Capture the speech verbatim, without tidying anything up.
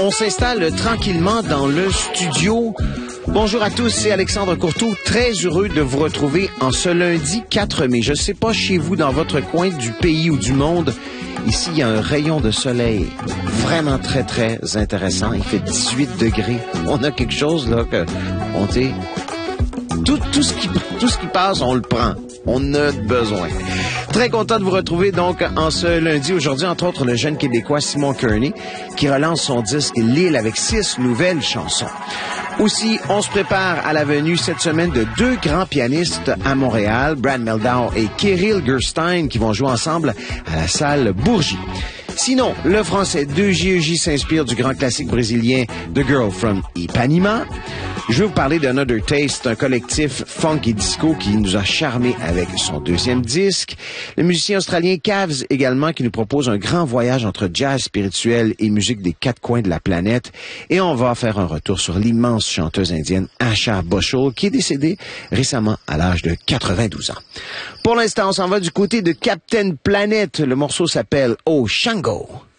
On s'installe tranquillement dans le studio. Bonjour à tous, c'est Alexandre Courteau. Très heureux de vous retrouver en ce lundi quatre mai. Je ne sais pas chez vous, dans votre coin du pays ou du monde, ici, il y a un rayon de soleil vraiment très, très intéressant. Il fait dix-huit degrés. On a quelque chose, là, que on dit... Tout, tout, ce qui, tout ce qui passe, on le prend. On a besoin. Très content de vous retrouver donc en ce lundi. Aujourd'hui, entre autres, le jeune Québécois Simon Kearney qui relance son disque L'Île avec six nouvelles chansons. Aussi, on se prépare à la venue cette semaine de deux grands pianistes à Montréal, Brad Mehldau et Kirill Gerstein, qui vont jouer ensemble à la salle Bourgie. Sinon, le français deux J E J s'inspire du grand classique brésilien The Girl from Ipanema. Je vais vous parler d'Another Taste, un collectif funk et disco qui nous a charmés avec son deuxième disque. Le musicien australien Cavs également qui nous propose un grand voyage entre jazz spirituel et musique des quatre coins de la planète. Et on va faire un retour sur l'immense chanteuse indienne Asha Bhosle qui est décédée récemment à l'âge de quatre-vingt-douze ans. Pour l'instant, on s'en va du côté de Captain Planet. Le morceau s'appelle Oh Shango.